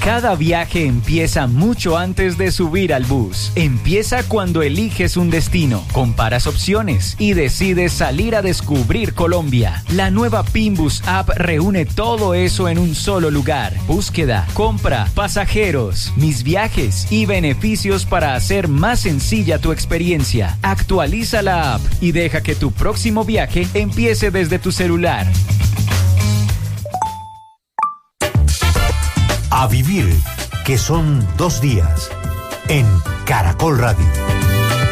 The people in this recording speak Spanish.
Cada viaje empieza mucho antes de subir al bus. Empieza cuando eliges un destino, comparas opciones y decides salir a descubrir Colombia. La nueva Pinbus App reúne todo eso en un solo lugar. Búsqueda, compra, pasajeros, mis viajes y beneficios para hacer más sencilla tu experiencia. Actualiza la app y deja que tu próximo viaje empiece desde tu celular. A vivir, que son 2 días, en Caracol Radio.